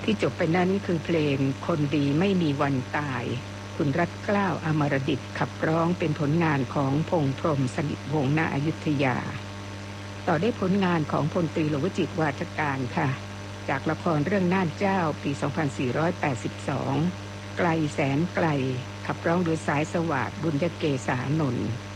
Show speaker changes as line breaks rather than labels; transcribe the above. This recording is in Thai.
ที่จบไปนั้นคือเพลงคนดีไม่มีวันตายคุณรัตเกล้าอมรดิตขับร้องเป็นผลงานของพงษ์พรหมสนิทวงศ์ณอยุธยาต่อได้ผลงานของพลตรีหลวงวจิตรวาทการค่ะจากละครเรื่องน่านเจ้าปี 2482 ไกลแสนไกลขับร้องโดยสายสวัสดิ์บุญยเกษานนท์